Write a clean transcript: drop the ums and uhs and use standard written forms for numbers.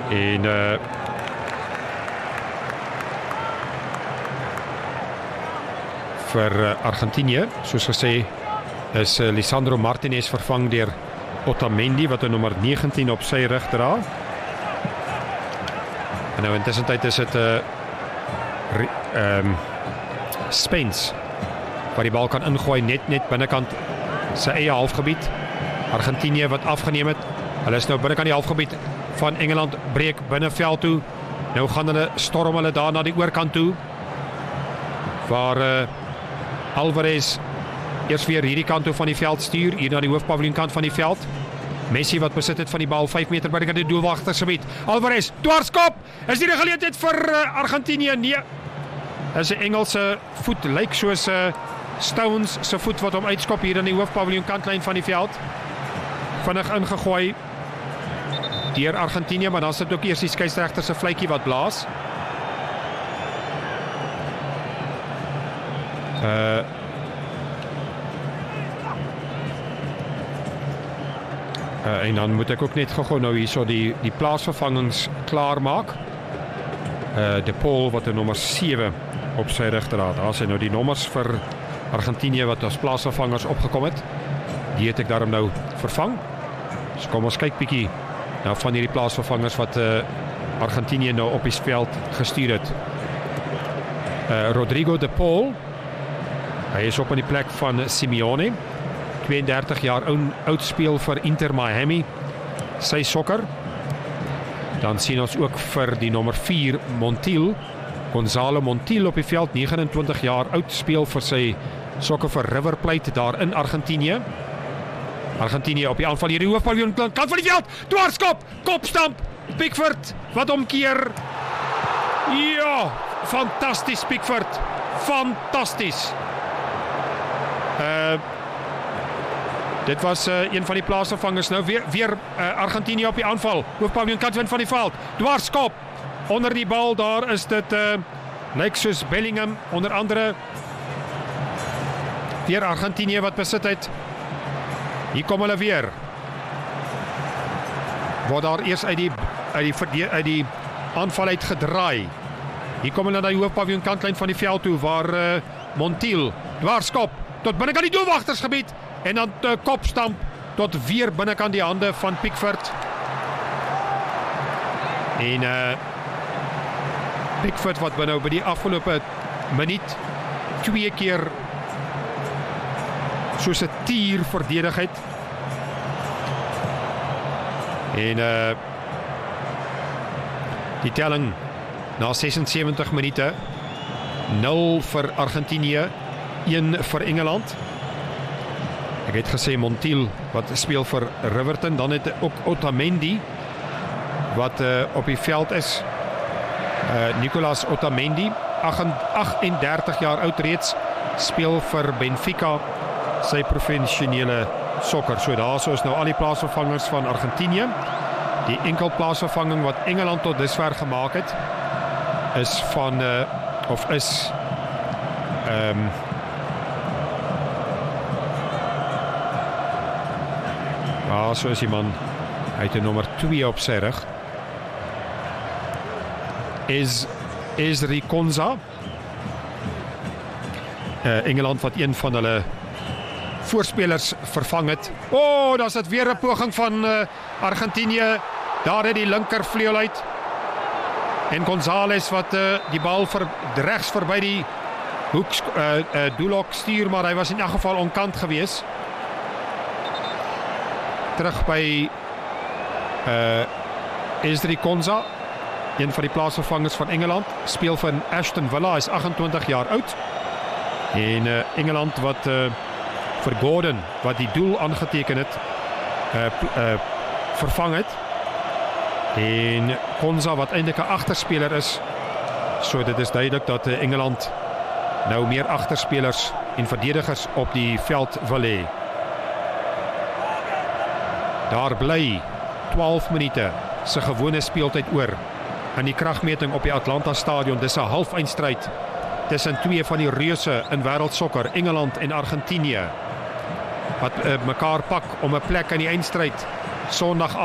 En vir Argentinië, soos gesê, is Lisandro Martinez vervang deur Otamendi, wat 'n nommer 19 op sy rug dra. En nou intussen tyd is dit Spence wat die bal kan ingooi net binnekant sy eie halfgebied. Argentinië wat afgeneem het. Hulle is nou binnekant die halfgebied van Engeland, breek binne veld toe. Nou gaan hulle storm hulle daar na die oorkant toe, waar Alvarez eers weer hierdie kant toe van die veld stuur, hier na die hoofpaviljoen kant van die veld. Messi wat besit het van die bal 5 meter by die doelwagtersgebied. Alvarez, dwarskop! Is die geleentheid vir Argentinië? Nee. Is 'n Engelse voet, lyk soos Stones se voet wat hom uitskop hier in die hoofpaviljoen kantlyn van die veld. Vinnig ingegooi deur Argentinië, maar dan sit ook eers die skeieregter se fluitjie wat blaas. En dan moet ek ook net gou nou hierso die plaasvervangings klaar maak. De Paul wat 'n nommer 7 op sy rug dra. Daar is nou die nommers vir Argentinië wat as plaasvervangers opgekom het. Die het ek daarom nou vervang. So kom ons kyk bietjie na van hierdie plaasvervangers wat Argentinië nou op die veld gestuur het. Rodrigo de Paul. Hy is op in die plek van Simeone. 32 jaar oud, speel vir Inter Miami. Sy sokker. Dan sien ons ook vir die nommer 4 Montiel. Gonzalo Montiel op die veld, 29 jaar oud, speel vir sy sokker vir River Plate daar in Argentinië. Argentinië op die aanval hier die hoofpaviljoen kant van die veld. Dwarskop, kopstamp, Pickford wat omkeer. Ja, fantasties Pickford. Fantasties. Dit was een van die plaasvervangers. Nou weer Argentinië op die aanval. Hoofpaviljoen kant van die veld. Dwarskop. Onder die bal daar is dit lyk soos Bellingham onder andere. Weer Argentinië wat besit het. Hier kom hulle weer. Word daar eers uit die aanval uit gedraai. Hier kom hulle na die hoofpaviljoen kantlyn van die veld toe waar Montiel dwarskop tot binnekant die doelwagtersgebied en dan kopstamp tot weer binnekant die hande van Pickford. En Pickford wat nou by die afgelope minuut 2 keer soos 'n tier verdedig het. En die telling na 76 minute 0 vir Argentinië, 1 vir Engeland. Ek het gesê Montiel wat speel vir Riverton, dan het ook Otamendi wat op die veld is. Nicolas Otamendi, 38 jaar oud reeds, speel vir Benfica, sy professionele sokker. So daar is nou al die plaasvervangers van Argentinië. Die enkel plaasvervanging wat Engeland tot dusver gemaak het, is van so is die man, hy het 'n nommer 2 op sy rug. Ezri Konsa. Engeland wat een van hulle voorspelers vervang het. Daar sit weer 'n poging van Argentinië. Daar het die linkervleuel uit. En González wat die bal regs verby die hoek doelhok stuur, maar hy was in elk geval onkant gewees. Terug by Ezri Konsa, een van die plaasvervangers van Engeland, speel van Aston Villa, hy is 28 jaar oud. En Engeland wat vir Gordon, wat die doel aangeteken het, vervang het. En Konsa wat eintlik 'n agterspeler is. So dit is duidelik dat Engeland nou meer agterspelers en verdedigers op die veld wil hê. Daar bly 12 minute se gewone speeltyd oor in die kragmeting op die Atlanta Stadion. Dis 'n halfeindstryd tussen twee van die reuse in wêreldsokker, Engeland en Argentinië, wat mekaar pak om 'n plek in die eindstryd Sondag